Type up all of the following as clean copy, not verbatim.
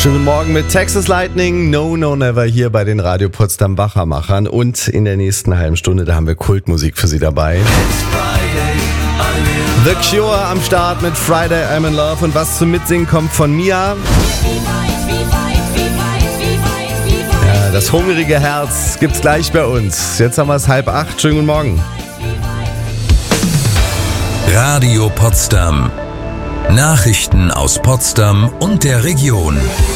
Schönen guten Morgen mit Texas Lightning, No No Never hier bei den Radio Potsdam Wachermachern. Und in der nächsten halben Stunde, da haben wir Kultmusik für Sie dabei. The Cure am Start mit Friday I'm in Love. Und was zum Mitsingen kommt von Mia. Ja, das hungrige Herz gibt's gleich bei uns. Jetzt haben wir es 7:30. Schönen guten Morgen. Radio Potsdam. Nachrichten aus Potsdam und der Region.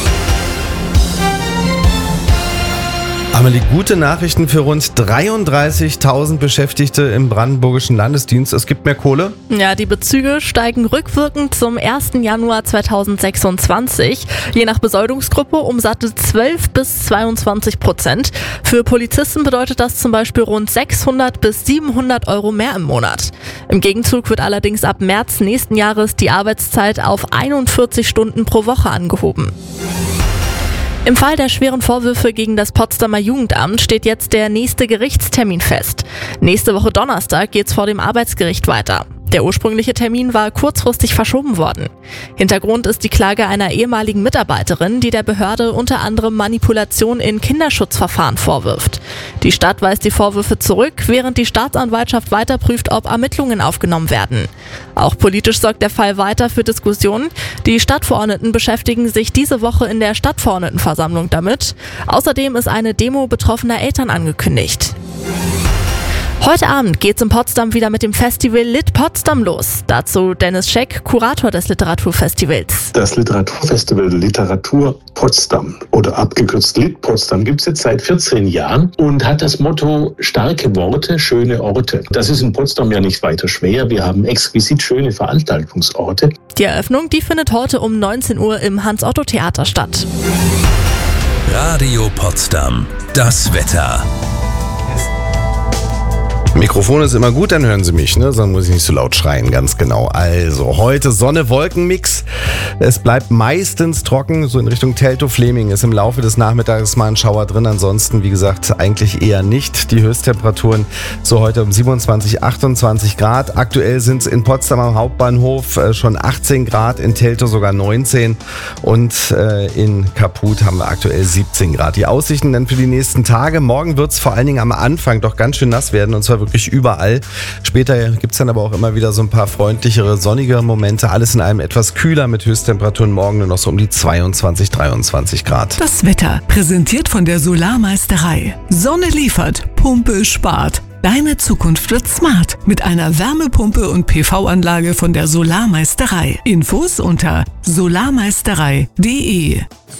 Amelie, gute Nachrichten für rund 33.000 Beschäftigte im brandenburgischen Landesdienst. Es gibt mehr Kohle. Ja, die Bezüge steigen rückwirkend zum 1. Januar 2026. Je nach Besoldungsgruppe um satte 12-22%. Für Polizisten bedeutet das zum Beispiel rund 600 bis 700 Euro mehr im Monat. Im Gegenzug wird allerdings ab März nächsten Jahres die Arbeitszeit auf 41 Stunden pro Woche angehoben. Im Fall der schweren Vorwürfe gegen das Potsdamer Jugendamt steht jetzt der nächste Gerichtstermin fest. Nächste Woche Donnerstag geht's vor dem Arbeitsgericht weiter. Der ursprüngliche Termin war kurzfristig verschoben worden. Hintergrund ist die Klage einer ehemaligen Mitarbeiterin, die der Behörde unter anderem Manipulation in Kinderschutzverfahren vorwirft. Die Stadt weist die Vorwürfe zurück, während die Staatsanwaltschaft weiter prüft, ob Ermittlungen aufgenommen werden. Auch politisch sorgt der Fall weiter für Diskussionen. Die Stadtverordneten beschäftigen sich diese Woche in der Stadtverordnetenversammlung damit. Außerdem ist eine Demo betroffener Eltern angekündigt. Heute Abend geht's in Potsdam wieder mit dem Festival Lit Potsdam los. Dazu Dennis Scheck, Kurator des Literaturfestivals. Das Literaturfestival Literatur Potsdam oder abgekürzt Lit Potsdam gibt es jetzt seit 14 Jahren und hat das Motto starke Worte, schöne Orte. Das ist in Potsdam ja nicht weiter schwer. Wir haben exquisit schöne Veranstaltungsorte. Die Eröffnung, die findet heute um 19 Uhr im Hans-Otto-Theater statt. Radio Potsdam. Das Wetter. Mikrofon ist immer gut, dann hören Sie mich, ne? Sonst muss ich nicht so laut schreien, ganz genau. Also, heute Sonne-Wolken-Mix. Es bleibt meistens trocken, so in Richtung Teltow-Fleming ist im Laufe des Nachmittags mal ein Schauer drin. Ansonsten, wie gesagt, eigentlich eher nicht. Die Höchsttemperaturen so heute um 27, 28 Grad. Aktuell sind es in Potsdam am Hauptbahnhof schon 18 Grad, in Teltow sogar 19 und in Kaput haben wir aktuell 17 Grad. Die Aussichten dann für die nächsten Tage. Morgen wird es vor allen Dingen am Anfang doch ganz schön nass werden und zwar wirklich überall. Später gibt es dann aber auch immer wieder so ein paar freundlichere, sonnigere Momente. Alles in allem etwas kühler mit Höchsttemperaturen morgen nur noch so um die 22, 23 Grad. Das Wetter präsentiert von der Solarmeisterei. Sonne liefert, Pumpe spart. Deine Zukunft wird smart mit einer Wärmepumpe und PV-Anlage von der Solarmeisterei. Infos unter solarmeisterei.de.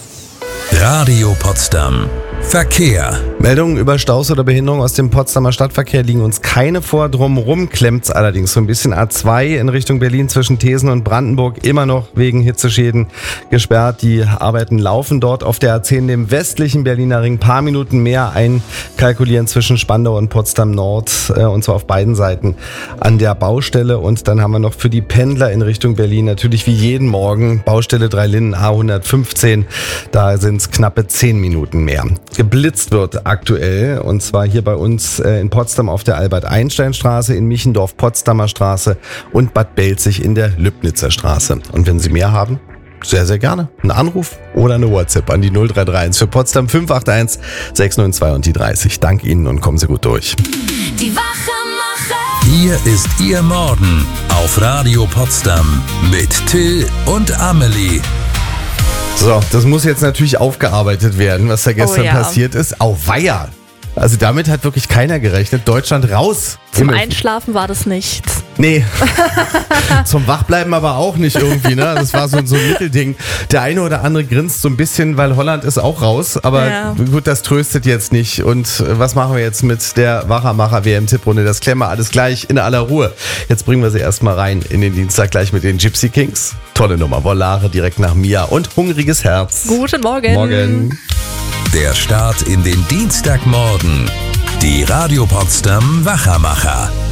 Radio Potsdam. Verkehr. Meldungen über Staus oder Behinderung aus dem Potsdamer Stadtverkehr liegen uns keine vor. Drumherum klemmt's allerdings so ein bisschen. A2 in Richtung Berlin zwischen Thesen und Brandenburg immer noch wegen Hitzeschäden gesperrt. Die Arbeiten laufen dort auf der A10, dem westlichen Berliner Ring. Paar Minuten mehr einkalkulieren zwischen Spandau und Potsdam Nord und zwar auf beiden Seiten an der Baustelle. Und dann haben wir noch für die Pendler in Richtung Berlin natürlich wie jeden Morgen Baustelle Dreilinden A115. Da sind's knappe 10 Minuten mehr. Geblitzt wird aktuell und zwar hier bei uns in Potsdam auf der Albert-Einstein-Straße, in Michendorf Potsdamer Straße und Bad Belzig in der Lübnitzer Straße. Und wenn Sie mehr haben, sehr, sehr gerne. Ein Anruf oder eine WhatsApp an die 0331 für Potsdam 581 692 und die 30. Dank Ihnen und kommen Sie gut durch. Die Wachermacher. Hier ist Ihr Morgen auf Radio Potsdam mit Till und Amelie. So, das muss jetzt natürlich aufgearbeitet werden, was da gestern passiert ist. Auweia! Also damit hat wirklich keiner gerechnet. Deutschland raus. Zum Einschlafen war das nichts. Nee, zum Wachbleiben aber auch nicht irgendwie, ne? Das war so ein Mittelding. Der eine oder andere grinst so ein bisschen, weil Holland ist auch raus. Aber gut, das tröstet jetzt nicht. Und was machen wir jetzt mit der Wachermacher-WM-Tipprunde? Das klären wir alles gleich in aller Ruhe. Jetzt bringen wir sie erstmal rein in den Dienstag gleich mit den Gypsy Kings. Tolle Nummer. Volare direkt nach Mia und Hungriges Herz. Guten Morgen. Morgen. Der Start in den Dienstagmorgen. Die Radio Potsdam Wachermacher.